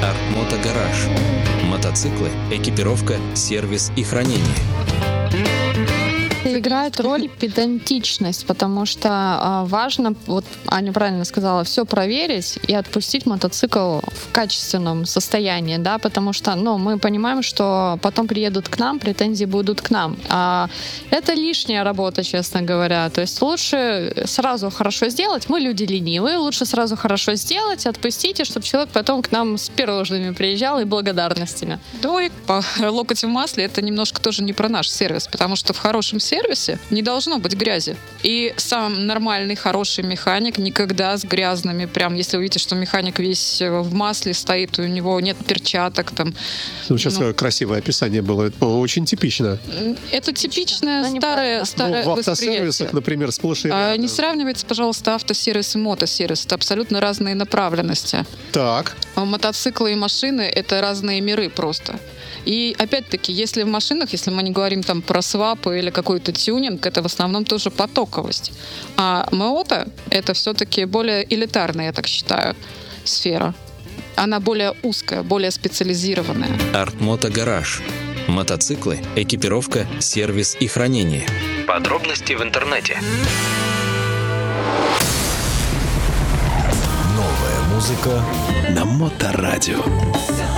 Артмото Гараж. Мотоциклы, экипировка, сервис и хранение. Играет роль педантичность, потому что важно, вот Аня правильно сказала, все проверить и отпустить мотоцикл в качественном состоянии, да, потому что, мы понимаем, что потом приедут к нам, претензии будут к нам. А это лишняя работа, честно говоря. То есть лучше сразу хорошо сделать, мы люди ленивые, лучше сразу хорошо сделать, отпустите, чтобы человек потом к нам с пирожными приезжал и благодарностями. Да, и по локоть в масле это немножко тоже не про наш сервис, потому что в хорошем сервисе не должно быть грязи. И сам нормальный, хороший механик никогда с грязными, прям если увидите, что механик весь в масле стоит, у него нет перчаток там. Сейчас красивое описание было, это очень типично. Это типичное старое в автосервисах, например, сплошь и рядом. Не сравнивайте, пожалуйста, автосервис и мотосервис. Это абсолютно разные направленности. Так. Мотоциклы и машины — это разные миры просто. И опять-таки, если в машинах, если мы не говорим там про свапы или какой-то тюнинг, это в основном тоже потоковость. А мото — это все-таки более элитарная, я так считаю, сфера. Она более узкая, более специализированная. Артмото Гараж. Мотоциклы, экипировка, сервис и хранение. Подробности в интернете. Новая музыка на Моторадио.